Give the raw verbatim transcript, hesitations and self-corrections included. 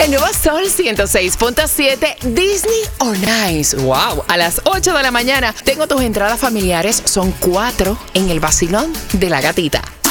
El nuevo Sol ciento seis punto siete, Disney on Ice. Wow, a las ocho de la mañana tengo tus entradas familiares, son cuatro en el vacilón de la gatita.